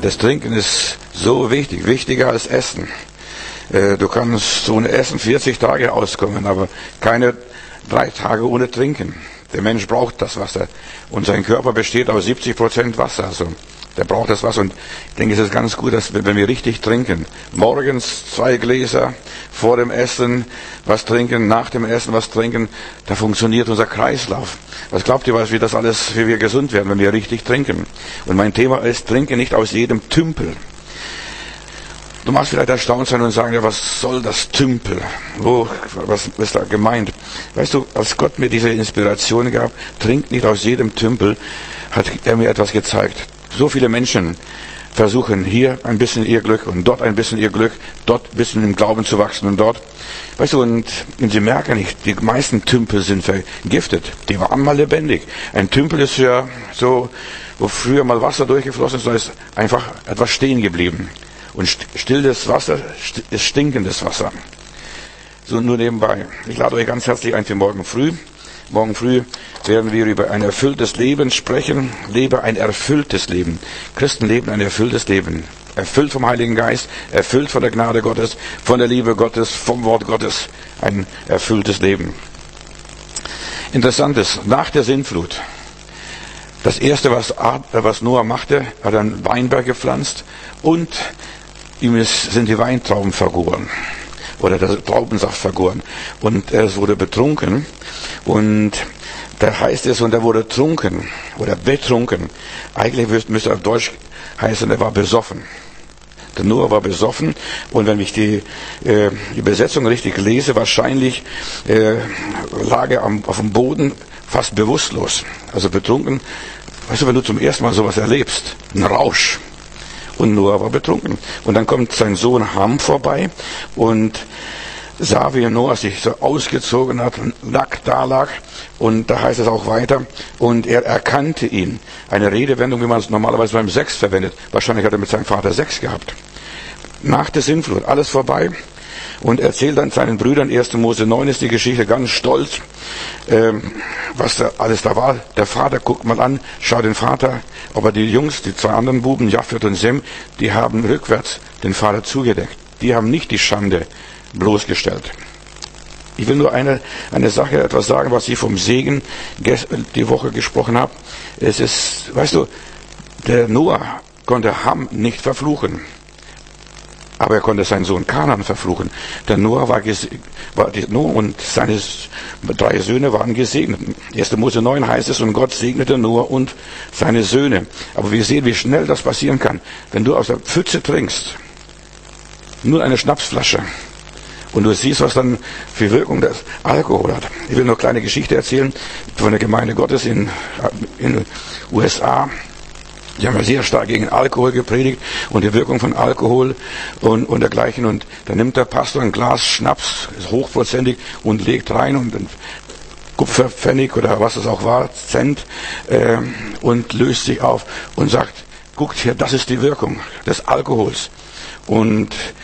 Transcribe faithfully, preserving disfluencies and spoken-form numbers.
Das Trinken ist so wichtig, wichtiger als Essen. Du kannst ohne Essen vierzig Tage auskommen, aber keine drei Tage ohne Trinken. Der Mensch braucht das Wasser und sein Körper besteht aus siebzig Prozent Wasser. Also der braucht das Wasser und ich denke, es ist ganz gut, dass wir, wenn wir richtig trinken, morgens zwei Gläser, vor dem Essen was trinken, nach dem Essen was trinken, da funktioniert unser Kreislauf. Was glaubt ihr, was wir das alles, wie wir gesund werden, wenn wir richtig trinken? Und mein Thema ist, trinke nicht aus jedem Tümpel. Du magst vielleicht erstaunt sein und sagen, ja, was soll das Tümpel? Wo, was ist da gemeint? Weißt du, als Gott mir diese Inspiration gab, trink nicht aus jedem Tümpel, hat er mir etwas gezeigt. So viele Menschen versuchen hier ein bisschen ihr Glück und dort ein bisschen ihr Glück, dort ein bisschen im Glauben zu wachsen und dort. Weißt du, und, und sie merken nicht, die meisten Tümpel sind vergiftet. Die waren mal lebendig. Ein Tümpel ist ja so, wo früher mal Wasser durchgeflossen ist, da ist einfach etwas stehen geblieben. Und stilles Wasser ist stinkendes Wasser. So nur nebenbei. Ich lade euch ganz herzlich ein für morgen früh. Morgen früh werden wir über ein erfülltes Leben sprechen. Lebe ein erfülltes Leben. Christen leben ein erfülltes Leben. Erfüllt vom Heiligen Geist, erfüllt von der Gnade Gottes, von der Liebe Gottes, vom Wort Gottes. Ein erfülltes Leben. Interessant ist, nach der Sintflut, das erste, was, was Noah machte, hat einen Weinberg gepflanzt und ihm ist, sind die Weintrauben vergoren. Oder der Traubensaft vergoren. Und es wurde betrunken. Und da heißt es, und er wurde trunken. Oder betrunken. Eigentlich müsste auf Deutsch heißen, er war besoffen. Der Noah war besoffen. Und wenn ich die äh, Übersetzung richtig lese, wahrscheinlich äh, lag er am, auf dem Boden fast bewusstlos. Also betrunken. Weißt du, wenn du zum ersten Mal sowas erlebst, ein Rausch. Und Noah war betrunken. Und dann kommt sein Sohn Ham vorbei und sah, wie Noah sich so ausgezogen hat, nackt da lag. Und da heißt es auch weiter, und er erkannte ihn. Eine Redewendung, wie man es normalerweise beim Sex verwendet. Wahrscheinlich hat er mit seinem Vater Sex gehabt. Nach der Sintflut, alles vorbei. Und erzählt dann seinen Brüdern, erste Mose neun ist die Geschichte, ganz stolz, ähm, was da alles da war. Der Vater guckt mal an, schaut den Vater, aber die Jungs, die zwei anderen Buben, Japhet und Sem, die haben rückwärts den Vater zugedeckt. Die haben nicht die Schande bloßgestellt. Ich will nur eine, eine Sache, etwas sagen, was ich vom Segen die Woche gesprochen habe. Es ist, weißt du, der Noah konnte Ham nicht verfluchen. Aber er konnte seinen Sohn Kanaan verfluchen. Der Noah war, war die, Noah und seine drei Söhne waren gesegnet. erste Mose neun heißt es, und Gott segnete Noah und seine Söhne. Aber wir sehen, wie schnell das passieren kann. Wenn du aus der Pfütze trinkst, nur eine Schnapsflasche, und du siehst, was dann für Wirkung das Alkohol hat. Ich will noch eine kleine Geschichte erzählen von der Gemeinde Gottes in in U S A. Die haben ja sehr stark gegen Alkohol gepredigt und die Wirkung von Alkohol und, und dergleichen. Und dann nimmt der Pastor ein Glas Schnaps, ist hochprozentig, und legt rein und ein Kupferpfennig oder was es auch war, Cent, äh, und löst sich auf und sagt, guckt hier, das ist die Wirkung des Alkohols. Und